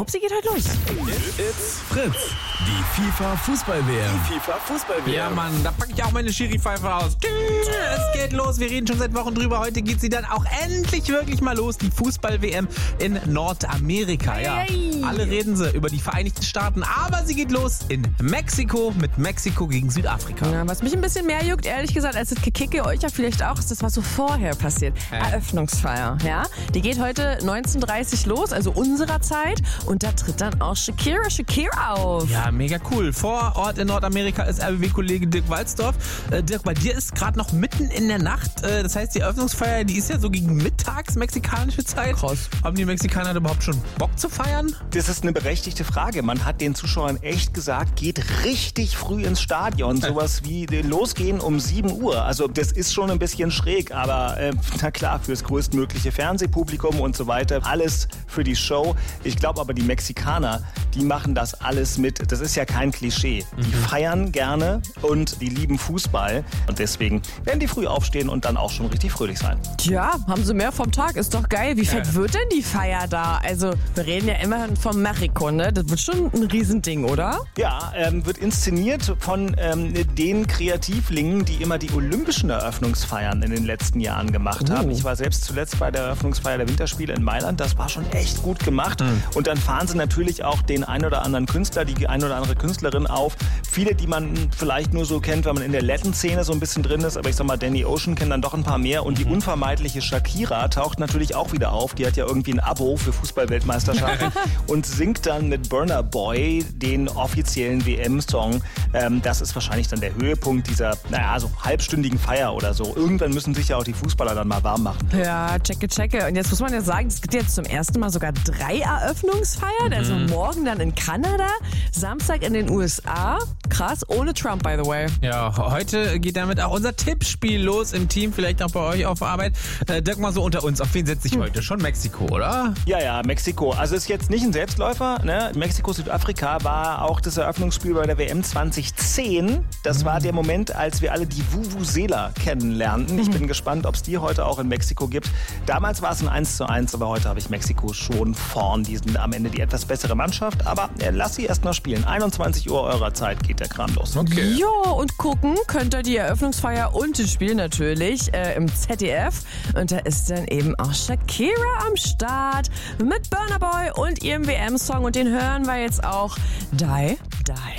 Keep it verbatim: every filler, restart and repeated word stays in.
sie geht heute los. It's Fritz. Die FIFA-Fußball-W M. Die FIFA-Fußball-W M. Ja, Mann, da packe ich auch meine Schiri-Pfeife aus. Es geht los, wir reden schon seit Wochen drüber. Heute geht sie dann auch endlich wirklich mal los, die Fußball-W M in Nordamerika. Ja, Hey. alle reden sie über die Vereinigten Staaten, aber sie geht los in Mexiko mit Mexiko gegen Südafrika. Ja, was mich ein bisschen mehr juckt, ehrlich gesagt, als das Gekicke euch ja vielleicht auch, ist das, was so vorher passiert. Äh. Eröffnungsfeier, ja. Die geht heute neunzehn Uhr dreißig los, also unserer Zeit. Und da tritt dann auch Shakira, Shakira auf. Ja, mega cool. Vor Ort in Nordamerika ist R B B-Kollege Dirk Walzdorf. Äh, Dirk, bei dir ist gerade noch mitten in der Nacht. Äh, das heißt, die Eröffnungsfeier, die ist ja so gegen mittags mexikanische Zeit. Krass. Haben die Mexikaner überhaupt schon Bock zu feiern? Das ist eine berechtigte Frage. Man hat den Zuschauern echt gesagt, geht richtig früh ins Stadion. Sowas wie losgehen um sieben Uhr. Also das ist schon ein bisschen schräg, aber äh, na klar, fürs größtmögliche Fernsehpublikum und so weiter. Alles für die Show. Ich glaube aber, die Mexikaner, die machen das alles mit. Das ist ja kein Klischee. Die feiern gerne und die lieben Fußball. Und deswegen werden die früh aufstehen und dann auch schon richtig fröhlich sein. Tja, haben sie mehr vom Tag, ist doch geil. Wie fett Ja. wird denn die Feier da? Also, wir reden ja immerhin vom Mexiko, ne? Das wird schon ein Riesending, oder? Ja, ähm, wird inszeniert von ähm, den Kreativlingen, die immer die olympischen Eröffnungsfeiern in den letzten Jahren gemacht Oh. haben. Ich war selbst zuletzt bei der Eröffnungsfeier der Winterspiele in Mailand. Das war schon echt gut gemacht. Und dann fahren sie natürlich auch den ein oder anderen Künstler, die ein oder andere Künstlerin auf. Viele, die man vielleicht nur so kennt, wenn man in der Latin-Szene so ein bisschen drin ist. Aber ich sag mal, Danny Ocean kennt dann doch ein paar mehr. Und die unvermeidliche Shakira taucht natürlich auch wieder auf. Die hat ja irgendwie ein Abo für Fußball-Weltmeisterschaften und singt dann mit Burna Boy den offiziellen W M-Song. Ähm, das ist wahrscheinlich dann der Höhepunkt dieser, naja, so halbstündigen Feier oder so. Irgendwann müssen sich ja auch die Fußballer dann mal warm machen. Ja, checke, checke. Und jetzt muss man ja sagen, es gibt jetzt zum ersten Mal sogar drei Eröffnungsfeiern. Also morgen dann in Kanada, Samstag in den U S A. Krass, ohne Trump, by the way. Ja, heute geht damit auch unser Tippspiel los im Team, vielleicht auch bei euch auf Arbeit. Äh, Dirk, mal so unter uns, auf wen setzt sich heute? Schon Mexiko, oder? Ja, ja, Mexiko. Also ist jetzt nicht ein Selbstläufer. Ne? Mexiko-Südafrika war auch das Eröffnungsspiel bei der W M zwanzig zehn. Das war der Moment, als wir alle die Vuvuzela kennenlernten. Ich bin gespannt, ob es die heute auch in Mexiko gibt. Damals war es ein eins zu eins, aber heute habe ich Mexiko schon vorn. Die sind am Ende die etwas bessere Mannschaft. Aber äh, lass sie erst noch spielen. einundzwanzig Uhr eurer Zeit geht der Kram los. Okay. Jo, und gucken könnt ihr die Eröffnungsfeier und das Spiel natürlich äh, im Z D F. Und da ist dann eben auch Shakira am Start mit Burna Boy und ihrem W M-Song. Und den hören wir jetzt auch. Die, Die.